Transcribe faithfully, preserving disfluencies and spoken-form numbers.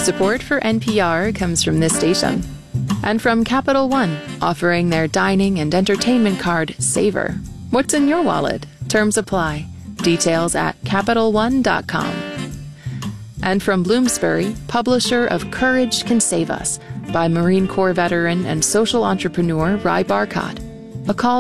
Support for N P R comes from this station. And from Capital One, offering their dining and entertainment card, Savor. What's in your wallet? Terms apply. Details at Capital One dot com. And from Bloomsbury, publisher of Courage Can Save Us, by Marine Corps veteran and social entrepreneur Ry Barcott. A call